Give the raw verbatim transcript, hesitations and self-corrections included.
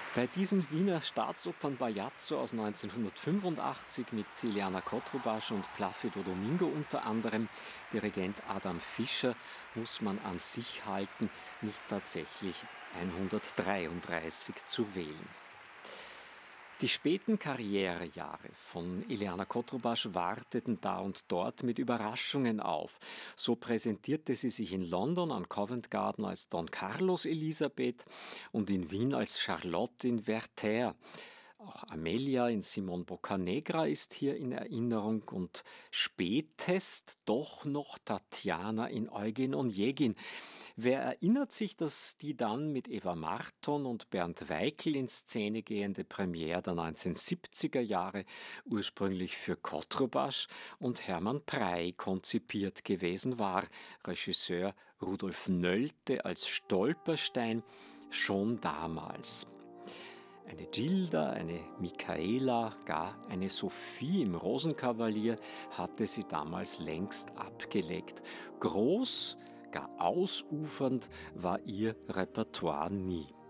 Bei diesem Wiener Staatsopern-Bajazzo aus neunzehnhundertfünfundachtzig mit Ileana Cotrubas und Plácido Domingo unter anderem, Dirigent Adam Fischer, muss man an sich halten, nicht tatsächlich hundertdreiunddreißig zu wählen. Die späten Karrierejahre von Ileana Cotrubas warteten da und dort mit Überraschungen auf. So präsentierte sie sich in London an Covent Garden als Don Carlos Elisabeth und in Wien als Charlotte in Werther. Auch Amelia in Simon Boccanegra ist hier in Erinnerung und spätest doch noch Tatjana in Eugen Onegin. Wer erinnert sich, dass die dann mit Eva Marton und Bernd Weikl in Szene gehende Premiere der neunzehnhundertsiebziger Jahre ursprünglich für Cotrubas und Hermann Prey konzipiert gewesen war? Regisseur Rudolf Nölte als Stolperstein schon damals. Eine Gilda, eine Michaela, gar eine Sophie im Rosenkavalier hatte sie damals längst abgelegt. Groß, gar ausufernd war ihr Repertoire nie.